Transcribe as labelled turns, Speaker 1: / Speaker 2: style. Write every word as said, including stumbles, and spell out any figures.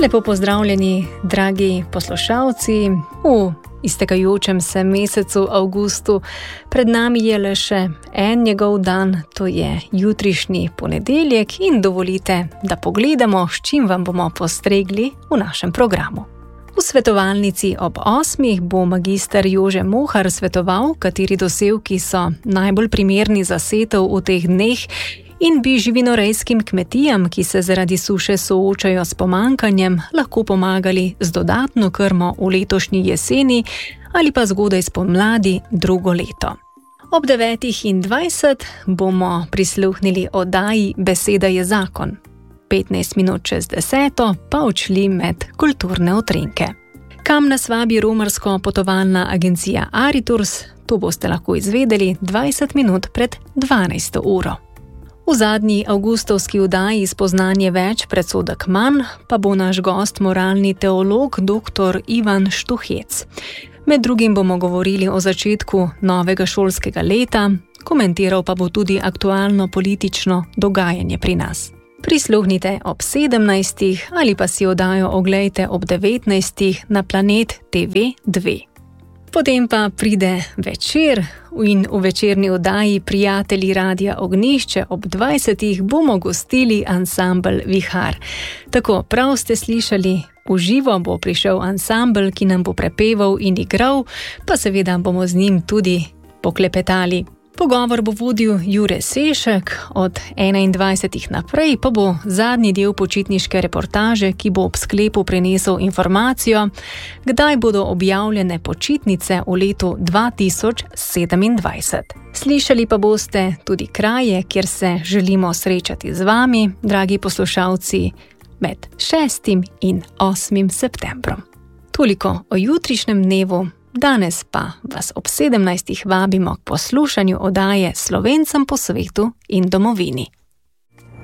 Speaker 1: Lepo pozdravljeni, dragi poslušalci, v iztekajočem se mesecu avgustu. Pred nami je le še en njegov dan, to je jutrišnji ponedeljek in dovolite, da pogledamo, s čim vam bomo postregli v našem programu. V svetovalnici ob osmih bo magister Jože Mohar svetoval, kateri dosevki so najbolj primerni za setev v teh dneh in bi živinorejskim kmetijam, ki se zaradi suše soočajo s pomanjkanjem, lahko pomagali z dodatno krmo v letošnji jeseni ali pa zgodaj spomladi drugo leto. Ob devetih in dvajset bomo prisluhnili oddaji Beseda je zakon. petnajst minut čez deseto pa odšli med kulturne utrinke. Kam nas vabi romarsko potovalna agencija Aritours, to boste lahko izvedeli dvajset minut pred dvanajsto uro. V zadnji avgustovski oddaji Spoznanje več, predsodek manj, pa bo naš gost moralni teolog dr. Ivan Štuhec. Med drugim bomo govorili o začetku novega šolskega leta, komentiral pa bo tudi aktualno politično dogajanje pri nas. Prisluhnite ob sedemnajstih ali pa si oddajo oglejte ob devetnajstih na Planet T V dva. Potem pa pride večer in v večerni oddaji Prijatelji Radia Ognjišče ob dvajsetih bomo gostili ansambel Vihar. Tako, prav ste slišali, v živo bo prišel ansambel, ki nam bo prepeval in igral, pa seveda bomo z njim tudi poklepetali. Pogovor bo vodil Jure Sešek, od enaindvajsetih naprej pa bo zadnji del počitniške reportaže, ki bo ob sklepu prinesel informacijo, kdaj bodo objavljene počitnice v letu dva tisoč sedemindvajset. Slišali pa boste tudi kraje, kjer se želimo srečati z vami, dragi poslušalci, med šestim in osmim septembrom. Toliko o jutrišnjem dnevu. Danes pa vas ob sedemnajstih vabimo k poslušanju oddaje Slovencem po svetu in domovini.